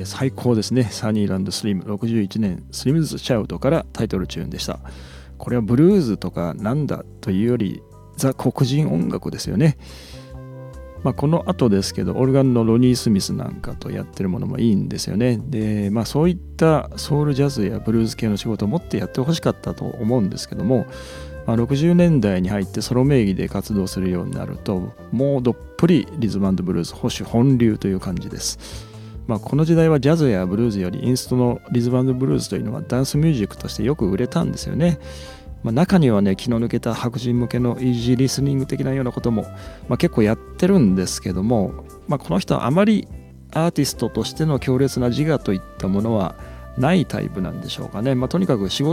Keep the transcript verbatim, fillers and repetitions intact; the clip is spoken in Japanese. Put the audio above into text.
ー、最高ですね。サニーランドスリムろくじゅういちねんスリムズシャウトからタイトルチューンでした。これはブルーズとかなんだというよりザ黒人音楽ですよね。まあ、この後ですけどオルガンのロニー・スミスなんかとやってるものもいいんですよね。で、まあ、そういったソウルジャズやブルーズ系の仕事をもってやってほしかったと思うんですけども、まあ、ろくじゅうねんだいに入ってソロ名義で活動するようになるともうどっぷりリズム&ブルーズ保守本流という感じです。まあ、この時代はジャズやブルーズよりインストのリズム&ブルーズというのはダンスミュージックとしてよく売れたんですよね。まあ、中にはね気の抜けた白人向けのイージーリスニング的なようなことも、まあ、結構やってるんですけども、まあ、この人はあまりアーティストとしての強烈な自我といったものはないタイプなんでしょうかね。まあ、とにかく仕事